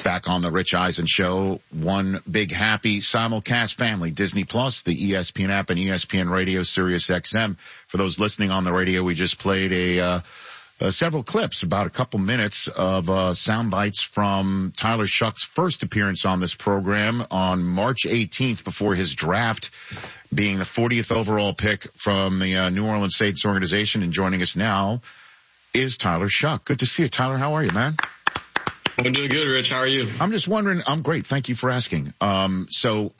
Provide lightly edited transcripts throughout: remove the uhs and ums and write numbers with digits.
back on the Rich Eisen Show. One big happy simulcast family, Disney Plus, the ESPN app, and ESPN Radio, Sirius XM. For those listening on the radio, we just played several clips, about a couple minutes of sound bites from Tyler Shought's first appearance on this program on March 18th before his draft, being the 40th overall pick from the New Orleans Saints organization. And joining us now is Tyler Shought. Good to see you, Tyler. How are you, man? I'm doing good, Rich. How are you? I'm just wondering. I'm great. Thank you for asking. So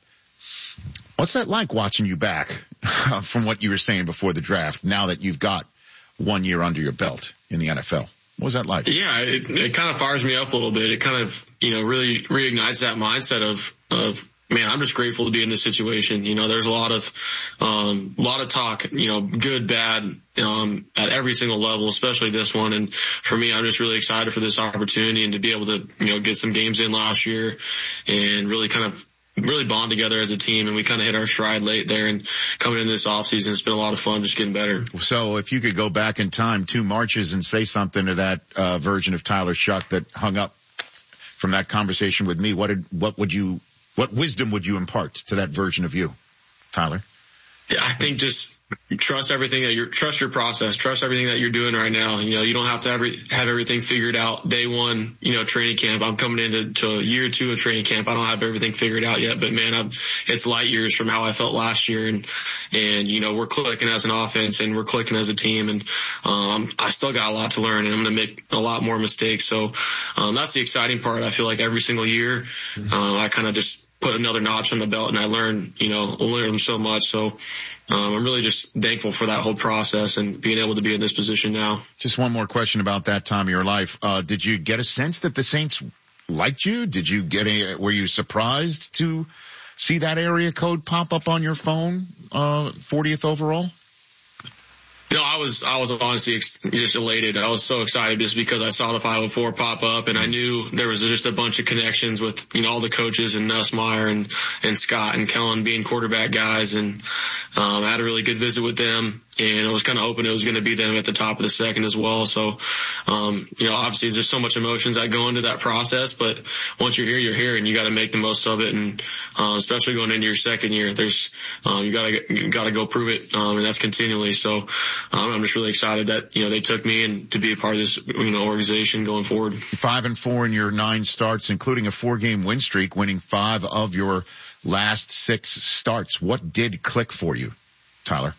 what's that like watching you back from what you were saying before the draft, now that you've got 1 year under your belt in the NFL? What was that like? Yeah, it kind of fires me up a little bit. It kind of, really reignites that mindset of, man, I'm just grateful to be in this situation. There's a lot of talk, good, bad, at every single level, especially this one. And for me, I'm just really excited for this opportunity and to be able to, get some games in last year and really bond together as a team. And we kind of hit our stride late there, and coming into this offseason, it's been a lot of fun just getting better. So if you could go back in time 2 Marches and say something to that version of Tyler Shought that hung up from that conversation with me, what wisdom would you impart to that version of you, Tyler? Yeah, I think just trust everything trust your process, trust everything that you're doing right now. You don't have to have everything figured out day one, training camp. I'm coming into year 2 of training camp. I don't have everything figured out yet, but man, it's light years from how I felt last year. And we're clicking as an offense and we're clicking as a team. And, I still got a lot to learn, and I'm going to make a lot more mistakes. So, that's the exciting part. I feel like every single year, I kind of just put another notch on the belt, and I learned so much. So, I'm really just thankful for that whole process and being able to be in this position now. Just one more question about that time of your life. Did you get a sense that the Saints liked you? Were you surprised to see that area code pop up on your phone, 40th overall? I was honestly just elated. I was so excited just because I saw the 504 pop up, and I knew there was just a bunch of connections with, all the coaches and Nussmeier and Scott and Kellen being quarterback guys. And, I had a really good visit with them, and I was kind of hoping it was going to be them at the top of the second as well. So, obviously there's so much emotions that go into that process, but once you're here, you're here, and you got to make the most of it. And, especially going into your second year, there's, you got to go prove it. And that's continually. So, I'm just really excited that, they took me and to be a part of this, organization going forward. 5-4 in your 9 starts, including a 4-game win streak, winning 5 of your last 6 starts. What did click for you, Tyler?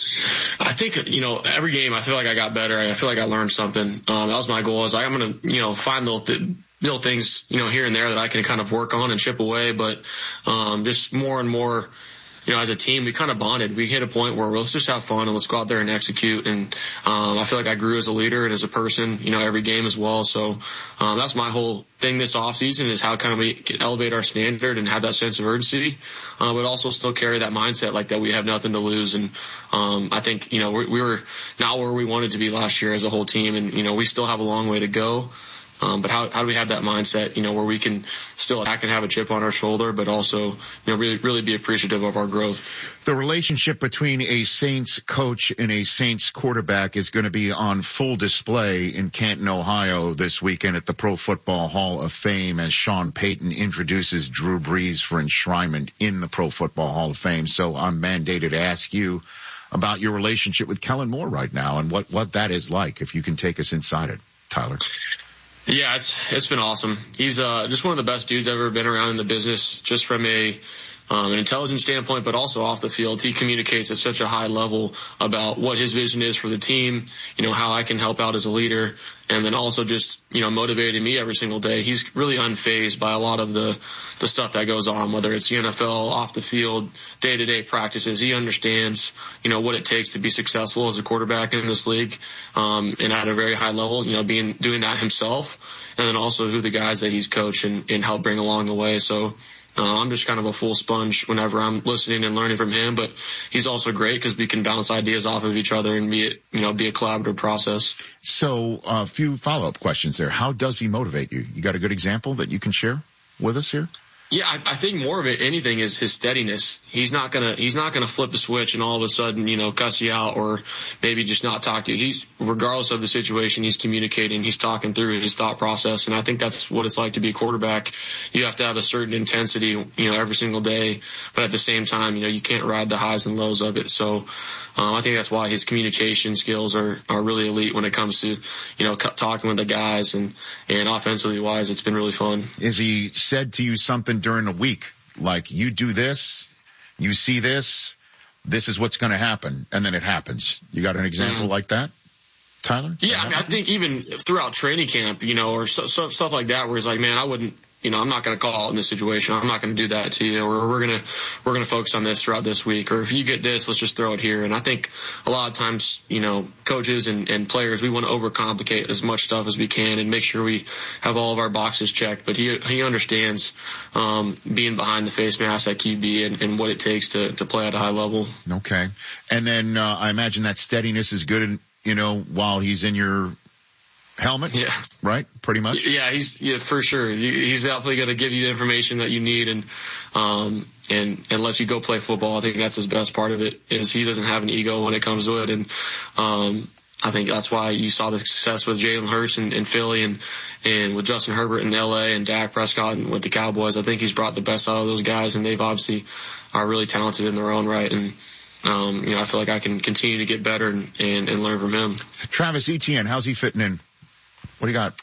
I think, every game I feel like I got better. I feel like I learned something. That was my goal. I'm going to, find little things, here and there that I can kind of work on and chip away. But, just more and more, as a team, we kind of bonded. We hit a point where let's just have fun and let's go out there and execute. And, I feel like I grew as a leader and as a person, every game as well. So, that's my whole thing this offseason is how kind of we can elevate our standard and have that sense of urgency, but also still carry that mindset like that we have nothing to lose. And, I think, we were not where we wanted to be last year as a whole team. And, we still have a long way to go. But how do we have that mindset, where we can still attack and have a chip on our shoulder, but also, really be appreciative of our growth. The relationship between a Saints coach and a Saints quarterback is going to be on full display in Canton, Ohio this weekend at the Pro Football Hall of Fame as Sean Payton introduces Drew Brees for enshrinement in the Pro Football Hall of Fame. So I'm mandated to ask you about your relationship with Kellen Moore right now and what that is like, if you can take us inside it, Tyler. Yeah, it's been awesome. He's just one of the best dudes I've ever been around in the business, just from an intelligence standpoint, but also off the field. He communicates at such a high level about what his vision is for the team, how I can help out as a leader, and then also just, motivating me every single day. He's really unfazed by a lot of the stuff that goes on, whether it's the NFL, off the field, day-to-day practices. He understands, what it takes to be successful as a quarterback in this league, and at a very high level, doing that himself, and then also who the guys that he's coached and helped bring along the way. So, I'm just kind of a full sponge whenever I'm listening and learning from him, but he's also great because we can bounce ideas off of each other and be a collaborative process. So a few follow-up questions there. How does he motivate you? You got a good example that you can share with us here? Yeah, I think more of it, anything, is his steadiness. He's not gonna flip a switch and all of a sudden, cuss you out or maybe just not talk to you. He's, regardless of the situation, he's communicating, he's talking through his thought process. And I think that's what it's like to be a quarterback. You have to have a certain intensity, every single day. But at the same time, you can't ride the highs and lows of it. So, I think that's why his communication skills are really elite when it comes to, talking with the guys and offensively wise, it's been really fun. Is he said to you something during the week, like, you do this, you see this is what's going to happen, and then it happens? You got an example like that, Tyler? Yeah, I think even throughout training camp, or stuff like that, where he's like, man, I wouldn't, I'm not going to call out in this situation. I'm not going to do that to you. Or we're going to focus on this throughout this week. Or if you get this, let's just throw it here. And I think a lot of times, coaches and players, we want to overcomplicate as much stuff as we can and make sure we have all of our boxes checked. But he understands, being behind the face mask at QB and what it takes to play at a high level. Okay. And then, I imagine that steadiness is good, while he's in your helmet, yeah, right? Pretty much. Yeah, for sure. He's definitely going to give you the information that you need and let you go play football. I think that's his best part of it, is he doesn't have an ego when it comes to it. And, I think that's why you saw the success with Jalen Hurts in Philly and with Justin Herbert in LA and Dak Prescott and with the Cowboys. I think he's brought the best out of those guys, and they've obviously are really talented in their own right. And, I feel like I can continue to get better and learn from him. Travis Etienne, how's he fitting in? What do you got?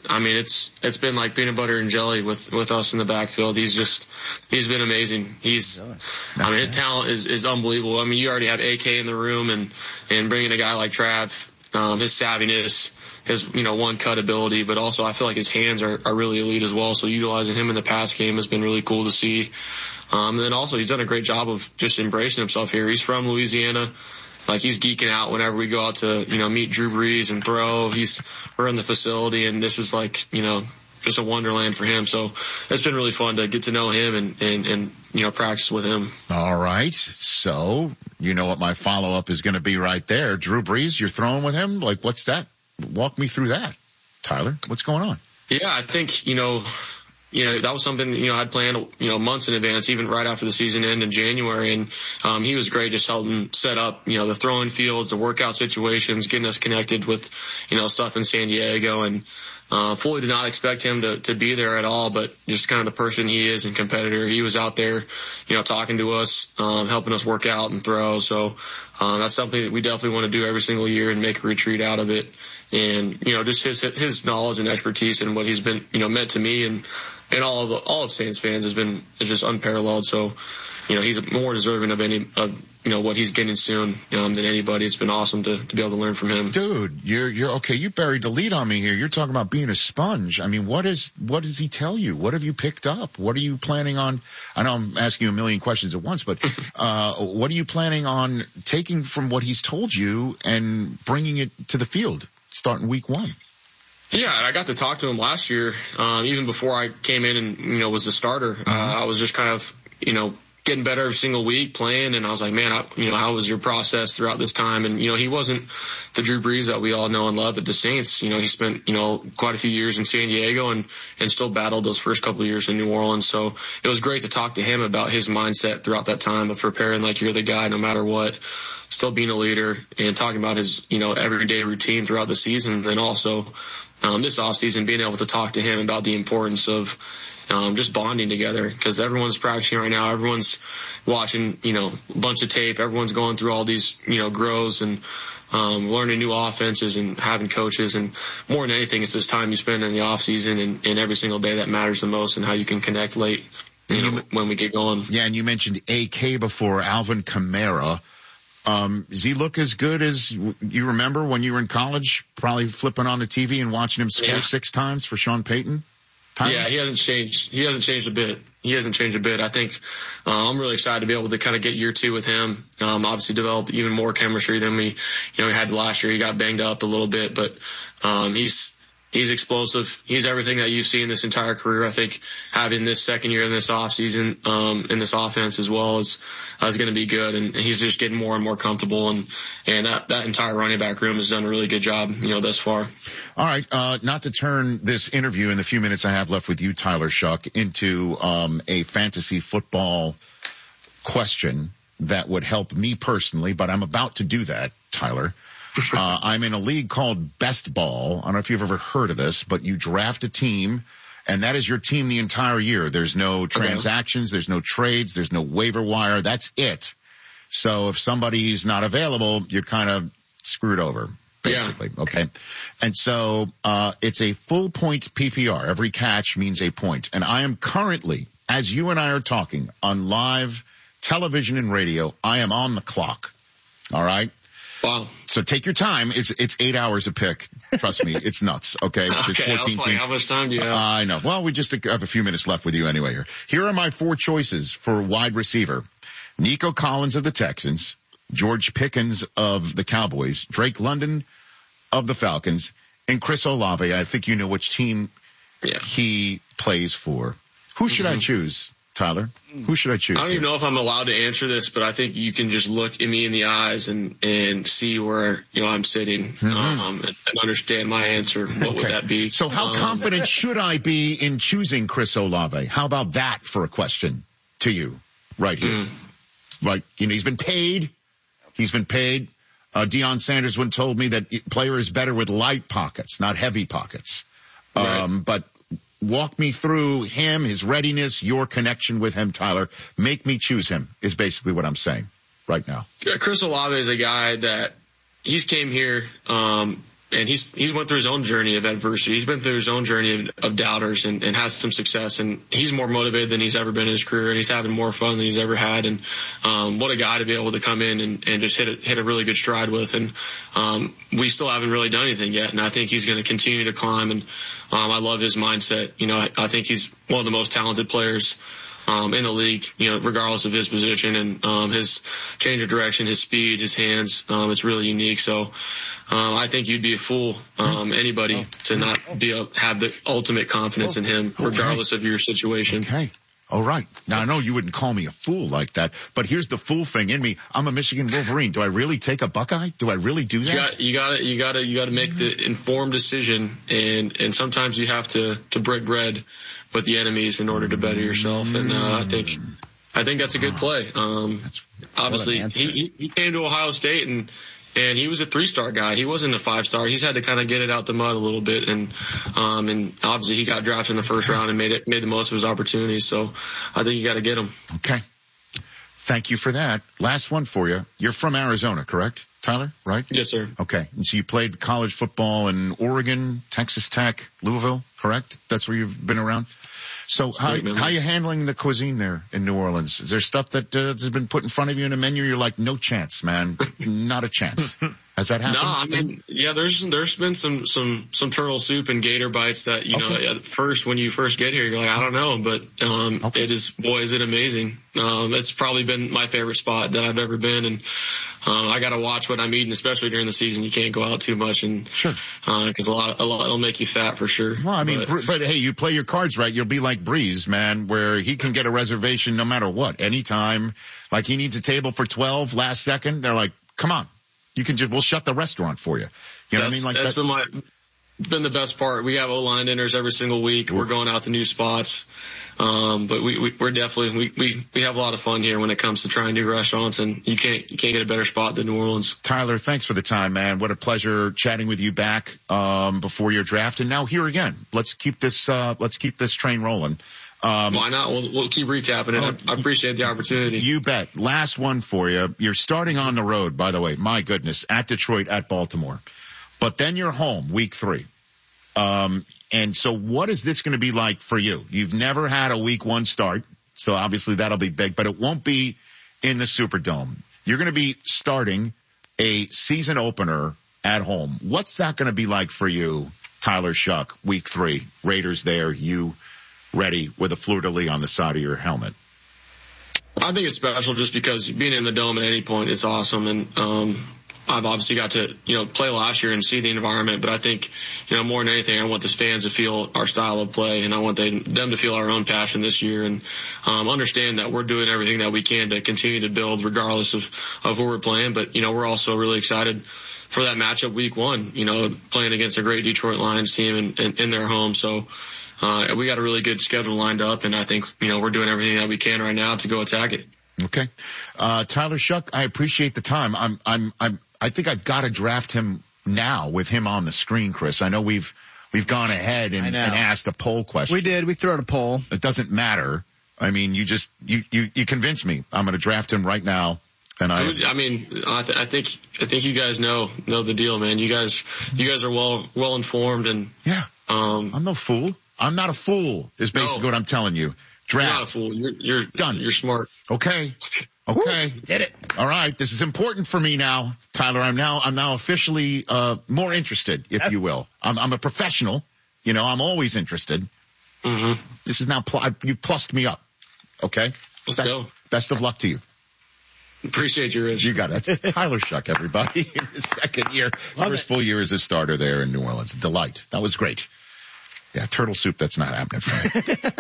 It's been like peanut butter and jelly with us in the backfield. He's been amazing. His talent is unbelievable. You already have AK in the room and bringing a guy like Trav, his savviness, his, one cut ability, but also I feel like his hands are really elite as well. So utilizing him in the pass game has been really cool to see. And then also he's done a great job of just embracing himself here. He's from Louisiana. Like, he's geeking out whenever we go out to, meet Drew Brees and throw. We're in the facility, and this is like, just a wonderland for him. So it's been really fun to get to know him and practice with him. All right. So, what my follow-up is going to be right there. Drew Brees, you're throwing with him? Like, what's that? Walk me through that, Tyler. What's going on? Yeah, I think, that was something, I'd planned, months in advance, even right after the season ended in January. And, he was great, just helping set up, the throwing fields, the workout situations, getting us connected with, stuff in San Diego. And, fully did not expect him to be there at all, but just kind of the person he is and competitor. He was out there, talking to us, helping us work out and throw. So, that's something that we definitely want to do every single year and make a retreat out of it. And, just his knowledge and expertise and what he's been, meant to me and all of Saints fans is just unparalleled. So, he's more deserving of what he's getting soon, than anybody. It's been awesome to be able to learn from him. Dude, you're okay. You buried the lead on me here. You're talking about being a sponge. What does he tell you? What have you picked up? What are you planning on? I know I'm asking you a million questions at once, but, what are you planning on taking from what he's told you and bringing it to the field starting week 1? Yeah, I got to talk to him last year, even before I came in and, was the starter. I was just kind of, getting better every single week playing. And I was like, man, how was your process throughout this time? And, he wasn't the Drew Brees that we all know and love at the Saints. He spent, quite a few years in San Diego and still battled those first couple of years in New Orleans. So it was great to talk to him about his mindset throughout that time of preparing like you're the guy no matter what, still being a leader and talking about his, everyday routine throughout the season. And also, this offseason being able to talk to him about the importance of, just bonding together, because everyone's practicing right now. Everyone's watching, a bunch of tape. Everyone's going through all these, grows and, learning new offenses and having coaches. And more than anything, it's this time you spend in the off season and every single day that matters the most and how you can connect late, when we get going. Yeah. And you mentioned AK before, Alvin Kamara. Does he look as good as you remember when you were in college, probably flipping on the TV and watching him score 6 times for Sean Payton? Yeah, he hasn't changed. He hasn't changed a bit. I think, I'm really excited to be able to kind of get year 2 with him. Obviously develop even more chemistry than we had last year. He got banged up a little bit, but, he's He's explosive. He's everything that you've seen this entire career. I think having this second year in this offseason, in this offense as well is going to be good. And he's just getting more and more comfortable. And that entire running back room has done a really good job, thus far. All right. Not to turn this interview in the few minutes I have left with you, Tyler Shough, into, a fantasy football question that would help me personally, but I'm about to do that, Tyler. I'm in a league called Best Ball. I don't know if you've ever heard of this, but you draft a team, and that is your team the entire year. There's no transactions, there's no trades, there's no waiver wire. That's it. So if somebody's not available, you're kind of screwed over, basically. Yeah. Okay. And so it's a full point PPR. Every catch means a point. And I am currently, as you and I are talking, on live television and radio, I am on the clock. All right. Wow. So take your time. It's 8 hours a pick. Trust me, it's nuts. Okay. Okay. I was like, how much time do you have? I know. Well, we just have a few minutes left with you anyway here. Here are my 4 choices for wide receiver. Nico Collins of the Texans, George Pickens of the Cowboys, Drake London of the Falcons, and Chris Olave. I think you know which team he plays for. Who should I choose, Tyler? Who should I choose? I don't even know if I'm allowed to answer this, but I think you can just look at me in the eyes and see where, I'm sitting, and understand my answer. What would that be? So how confident should I be in choosing Chris Olave? How about that for a question to you right here? Right. He's been paid. Deion Sanders once told me that player is better with light pockets, not heavy pockets. Right. But walk me through him, his readiness, your connection with him, Tyler. Make me choose him is basically what I'm saying right now. Yeah, Chris Olave is a guy that he's came here, and he's went through his own journey of adversity. He's been through his own journey of doubters and has some success. And he's more motivated than he's ever been in his career, and he's having more fun than he's ever had. And what a guy to be able to come in and just hit a really good stride with. And we still haven't really done anything yet. And I think he's going to continue to climb. And I love his mindset. I think he's one of the most talented players in the league, regardless of his position and his change of direction, his speed, his hands. It's really unique. So I think you'd be a fool, anybody, to not have the ultimate confidence in him, regardless of your situation. Okay. All right. Now, I know you wouldn't call me a fool like that, but here's the fool thing in me. I'm a Michigan Wolverine. Do I really take a Buckeye? Do I really do that? You gotta make the informed decision, and sometimes you have to break bread with the enemies in order to better yourself. And I think that's a good play. Obviously, he came to Ohio State and he was a 3-star guy. He wasn't a 5-star. He's had to kind of get it out the mud a little bit. And obviously he got drafted in the first round and made the most of his opportunities. So I think you got to get him. Okay. Thank you for that. Last one for you. You're from Arizona, correct, Tyler? Right? Yes, sir. Okay. And so you played college football in Oregon, Texas Tech, Louisville, correct? That's where you've been around? So how are you handling the cuisine there in New Orleans? Is there stuff that has been put in front of you in a menu? You're like, no chance, man. Not a chance. Has that happened? No, I mean, yeah, there's been some turtle soup and gator bites that, at first, when you first get here, you're like, I don't know, but, it is, boy, is it amazing. It's probably been my favorite spot that I've ever been. And, I got to watch what I'm eating, especially during the season. You can't go out too much and, sure. Cause a lot, it'll make you fat for sure. Well, I mean, but hey, you play your cards right. You'll be like Breeze, man, where he can get a reservation no matter what, anytime. Like he needs a table for 12 last second. They're like, come on. We'll shut the restaurant for you. You know what I mean? Like that's been the best part. We have O-line dinners every single week. We're going out to new spots. But we're definitely, we have a lot of fun here when it comes to trying new restaurants, and you can't get a better spot than New Orleans. Tyler, thanks for the time, man. What a pleasure chatting with you back, before your draft. And now here again, let's keep this train rolling. Why not? We'll keep recapping it. I appreciate the opportunity. You bet. Last one for you. You're starting on the road, by the way. My goodness. At Detroit, at Baltimore. But then you're home week 3. And so what is this going to be like for you? You've never had a week 1 start. So obviously that'll be big, but it won't be in the Superdome. You're going to be starting a season opener at home. What's that going to be like for you, Tyler Shough, week 3? Raiders there, you ready with a fleur-de-lis on the side of your helmet? I think it's special just because being in the dome at any point is awesome. And, I've obviously got to, play last year and see the environment, but I think, more than anything, I want the fans to feel our style of play, and I want them to feel our own passion this year, and understand that we're doing everything that we can to continue to build regardless of who we're playing. But, we're also really excited for that matchup week 1, playing against a great Detroit Lions team in their home. So, we got a really good schedule lined up, and I think, we're doing everything that we can right now to go attack it. Okay. Tyler Shough, I appreciate the time. I think I've got to draft him now with him on the screen, Chris. I know we've gone ahead and asked a poll question. We did. We threw out a poll. It doesn't matter. I mean, you convinced me. I'm going to draft him right now. And I think you guys know the deal, man. You guys are well informed, and yeah. I'm no fool. I'm not a fool is basically what I'm telling you. Draft. You're not a fool. You're done. You're smart. Okay. Woo, did it. All right. This is important for me now, Tyler. I'm now officially, more interested, if you will. I'm a professional. I'm always interested. Mm-hmm. This is now, you've plussed me up. Okay. Let's go. Best of luck to you. Appreciate you, Rich. You got it. That's Tyler Shough, everybody. In his second year, first full year as a starter there in New Orleans. Delight. That was great. Yeah, turtle soup, that's not happening for me.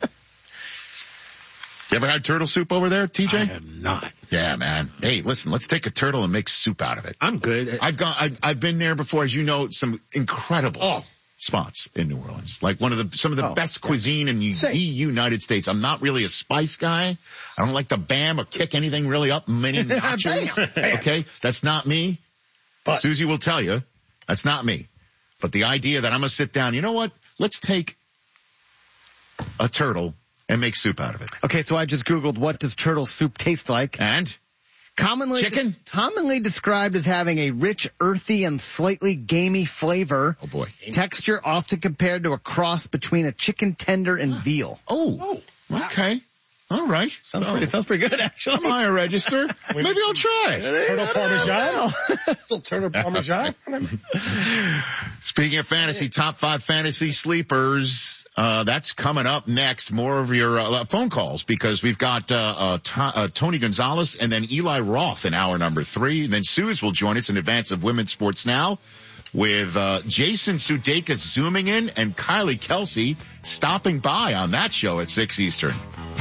You ever had turtle soup over there, TJ? I have not. Yeah, man. Hey, listen, let's take a turtle and make soup out of it. I'm good. I've been there before, as you know, some incredible spots in New Orleans. Like some of the best cuisine in the United States. I'm not really a spice guy. I don't like to bam or kick anything really up. Many nachos. Okay. That's not me. But Susie will tell you that's not me. But the idea that I'm going to sit down, you know what? Let's take a turtle and make soup out of it. Okay, so I just Googled what does turtle soup taste like. And? Commonly described as having a rich, earthy, and slightly gamey flavor. Oh, boy. Texture often compared to a cross between a chicken tender and veal. Oh, okay. All right. Sounds pretty good, actually. I'm higher register. Maybe I'll try. Turtle Parmesan? Little turtle Parmesan? Speaking of fantasy, top 5 fantasy sleepers, that's coming up next. More of your phone calls, because we've got Tony Gonzalez and then Eli Roth in hour number 3. And then Suze will join us in advance of Women's Sports Now with Jason Sudeikis zooming in and Kylie Kelsey stopping by on that show at 6 Eastern.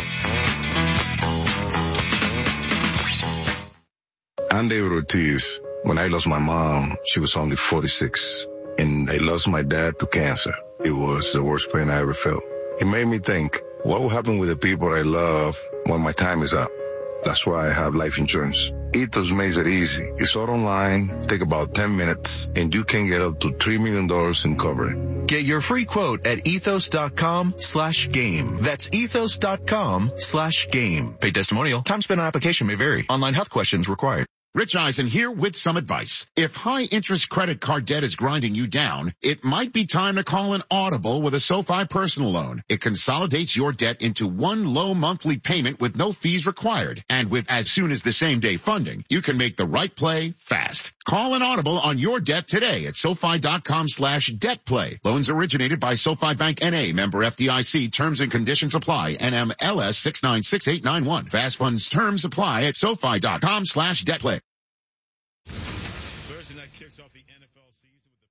I'm David Ortiz. When I lost my mom, she was only 46. And I lost my dad to cancer. It was the worst pain I ever felt. It made me think, what will happen with the people I love when my time is up? That's why I have life insurance. Ethos makes it easy. It's all online, take about 10 minutes, and you can get up to $3 million in coverage. Get your free quote at ethos.com/game. That's ethos.com/game. Paid testimonial. Time spent on application may vary. Online health questions required. Rich Eisen here with some advice. If high interest credit card debt is grinding you down, it might be time to call an Audible with a SoFi personal loan. It consolidates your debt into one low monthly payment with no fees required. And with as soon as the same day funding, you can make the right play fast. Call an Audible on your debt today at SoFi.com/debtplay. Loans originated by SoFi Bank N.A. Member FDIC. Terms and conditions apply. NMLS 696891. Fast funds terms apply at SoFi.com/debtplay. Thursday night kicks off the NFL season with the